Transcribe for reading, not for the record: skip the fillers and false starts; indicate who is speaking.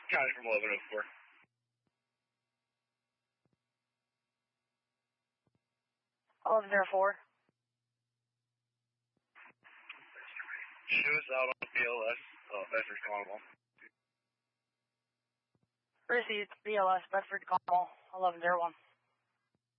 Speaker 1: County from 1104. Shows out on BLS, Bedford Cornwall.
Speaker 2: Received BLS, Bedford Cornwall, 1101.